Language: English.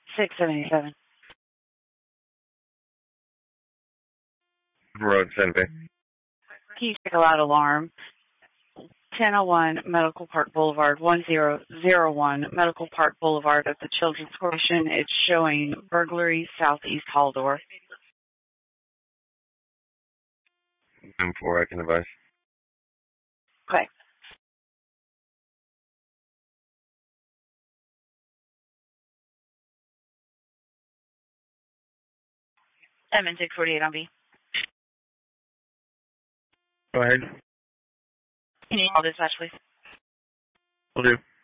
677. Road, Santa Fe. Key Sickle Out Alarm. 1001 Medical Park Boulevard, 1001 Medical Park Boulevard at the Children's Corporation. It's showing burglary southeast hall door. 10-4, I can advise. Okay. Edmund 648 on B. Go ahead. Can you call dispatch, please? Will do.